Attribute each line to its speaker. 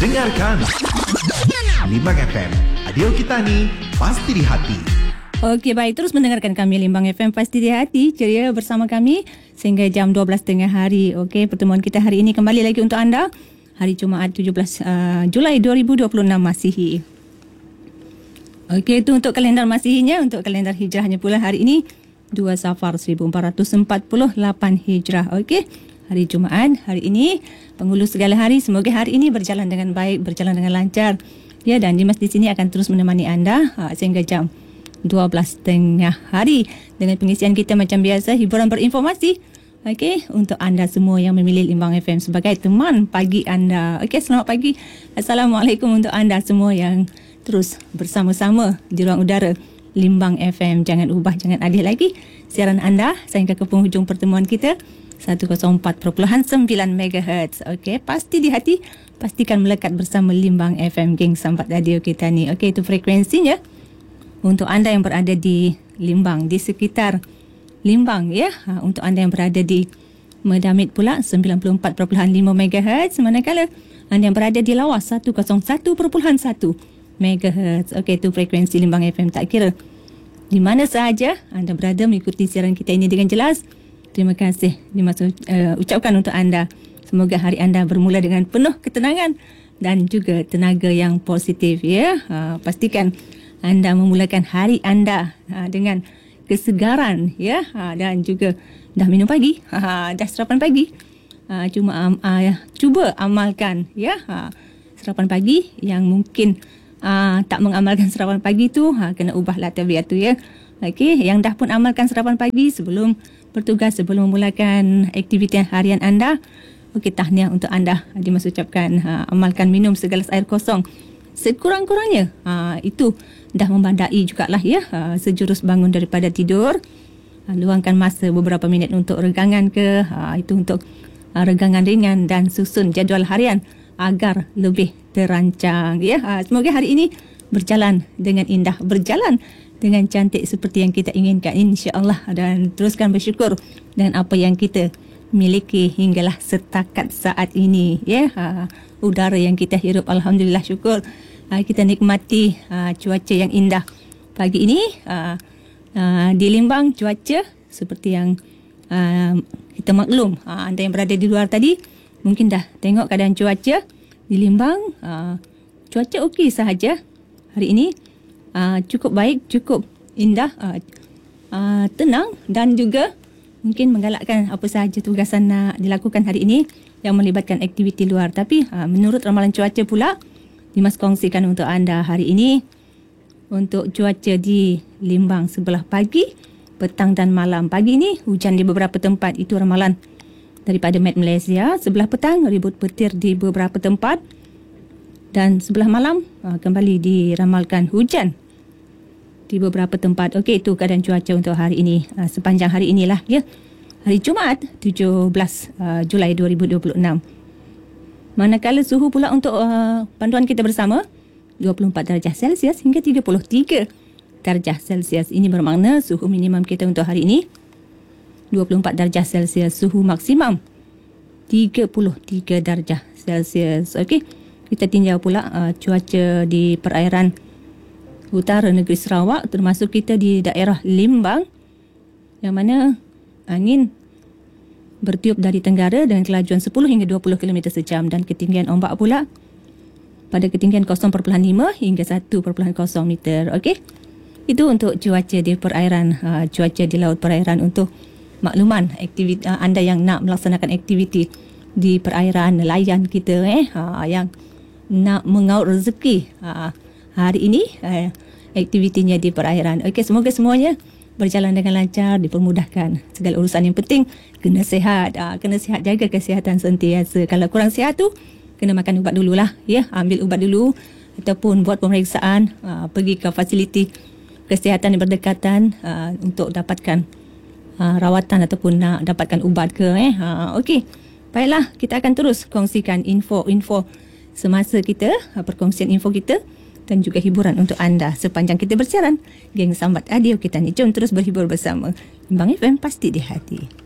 Speaker 1: Dengarkan Limbang FM, radio kita ni pasti di hati.
Speaker 2: Okey, baik, terus mendengarkan kami Limbang FM pasti di hati, ceria bersama kami sehingga jam 12 tengah hari. Okey, pertemuan kita hari ini kembali lagi untuk anda, hari Jumaat 17 Julai 2026 Masihi. Okey, itu untuk kalendar Masihinya. Untuk kalendar Hijrahnya pula hari ini 2 Safar 1448 Hijrah. Okey, hari Jumaat hari ini, penghulu segala hari, semoga hari ini berjalan dengan baik, berjalan dengan lancar. Ya, dan Dimas di sini akan terus menemani anda sehingga jam 12 tengah hari dengan pengisian kita macam biasa, hiburan berinformasi. Okey, untuk anda semua yang memilih Limbang FM sebagai teman pagi anda. Okey, selamat pagi. Assalamualaikum untuk anda semua yang terus bersama-sama di ruang udara Limbang FM. Jangan ubah, jangan alih lagi siaran anda sehingga ke penghujung pertemuan kita 104.9 MHz. Okey, pasti di hati, pastikan melekat bersama Limbang FM, geng sambat radio kita ni. Okey, itu frekuensinya untuk anda yang berada di Limbang, di sekitar Limbang, ya. Untuk anda yang berada di Medamit pula 94.5 MHz, manakala anda yang berada di Lawas 101.1 MHz. Okey, itu frekuensi Limbang FM. Tak kira di mana sahaja anda berada mengikuti siaran kita ini dengan jelas. Terima kasih ucapkan untuk anda. Semoga hari anda bermula dengan penuh ketenangan dan juga tenaga yang positif, ya. Pastikan anda memulakan hari anda dengan kesegaran, ya. Dan juga dah minum pagi, dah sarapan pagi. Cuba amalkan, ya. Sarapan pagi yang mungkin tak mengamalkan sarapan pagi tu, kena ubahlah tabiat tu, ya. Okey, yang dah pun amalkan sarapan pagi sebelum bertugas, sebelum memulakan aktiviti harian anda, okey, tahniah untuk anda. Dimas ucapkan, amalkan minum segelas air kosong sekurang-kurangnya. Itu dah membandai jugalah, ya. Sejurus bangun daripada tidur, luangkan masa beberapa minit untuk regangan ke, itu untuk regangan ringan dan susun jadual harian agar lebih terancang, ya. Semoga hari ini berjalan dengan indah, berjalan dengan cantik seperti yang kita inginkan, insya-Allah, dan teruskan bersyukur dengan apa yang kita miliki hinggalah setakat saat ini, ya. Udara yang kita hirup, alhamdulillah, syukur. Kita nikmati cuaca yang indah pagi ini di Limbang. Cuaca seperti yang kita maklum, anda yang berada di luar tadi mungkin dah tengok keadaan cuaca di Limbang. Cuaca okey sahaja hari ini. Cukup baik, cukup indah, tenang dan juga mungkin menggalakkan apa sahaja tugasan nak dilakukan hari ini yang melibatkan aktiviti luar. Tapi menurut ramalan cuaca pula, Dimas kongsikan untuk anda hari ini untuk cuaca di Limbang sebelah pagi, petang dan malam. Pagi ini hujan di beberapa tempat, itu ramalan daripada Met Malaysia. Sebelah petang ribut petir di beberapa tempat, dan sebelah malam kembali diramalkan hujan di beberapa tempat. Okey, itu keadaan cuaca untuk hari ini, sepanjang hari inilah, ya. Hari Jumaat 17 Julai 2026. Manakala suhu pula untuk panduan kita bersama 24 darjah Celsius hingga 33 darjah Celsius. Ini bermakna suhu minimum kita untuk hari ini 24 darjah Celsius, suhu maksimum 33 darjah Celsius. Okey, kita tinjau pula cuaca di perairan utara negeri Sarawak, termasuk kita di daerah Limbang, yang mana angin bertiup dari tenggara dengan kelajuan 10 hingga 20 km sejam, dan ketinggian ombak pula pada ketinggian 0.5 hingga 1.0 meter. Okey, itu untuk cuaca di perairan, cuaca di laut perairan. Untuk makluman aktiviti anda yang nak melaksanakan aktiviti di perairan, nelayan kita yang nak mengaut rezeki hari ini, aktivitinya di perairan. Okey, semoga semuanya berjalan dengan lancar, dipermudahkan segala urusan. Yang penting kena sihat, kena sihat, jaga kesihatan sentiasa. Kalau kurang sihat tu, kena makan ubat dululah, ya. Ambil ubat dulu ataupun buat pemeriksaan, pergi ke fasiliti kesihatan yang berdekatan untuk dapatkan rawatan ataupun nak dapatkan ubat ke. Okey, baiklah, kita akan terus kongsikan info-info semasa kita, perkongsian info kita dan juga hiburan untuk anda sepanjang kita bersiaran. Geng sambat radio kita ni, jom terus berhibur bersama Limbang FM, pasti di hati.